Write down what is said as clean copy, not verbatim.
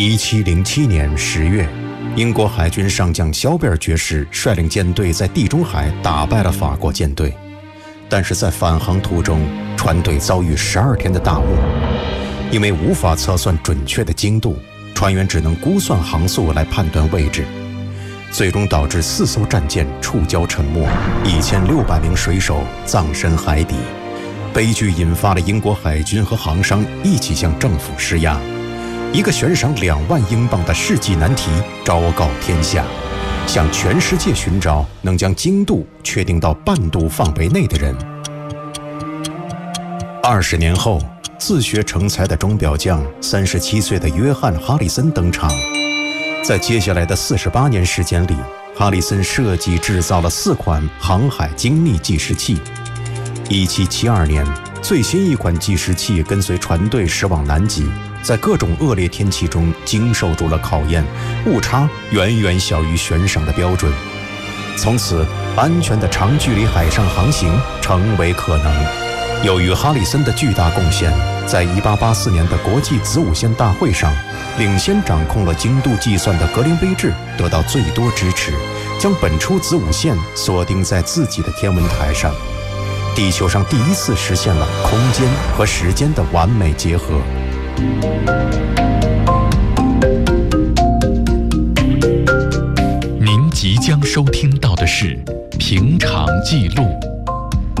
1707年10月，英国海军上将肖贝尔爵士率领舰队在地中海打败了法国舰队，但是在返航途中，船队遭遇12天的大雾，因为无法测算准确的精度，船员只能估算航速来判断位置，最终导致4艘战舰触礁沉没，1600名水手葬身海底。悲剧引发了英国海军和航商一起向政府施压，一个悬赏2万英镑的世纪难题昭告天下，向全世界寻找能将精度确定到半度范围内的人。20年后，自学成才的钟表匠37岁的约翰·哈里森登场。在接下来的48年时间里，哈里森设计制造了4款航海精密计时器。1772年，最新一款计时器跟随船队驶往南极，在各种恶劣天气中经受住了考验，误差远远小于悬赏的标准。从此，安全的长距离海上航行成为可能。由于哈里森的巨大贡献，在1884年的国际子午线大会上，领先掌控了精度计算的格林威治得到最多支持，将本初子午线锁定在自己的天文台上。地球上第一次实现了空间和时间的完美结合。 您即将收听到的是《平常记录》。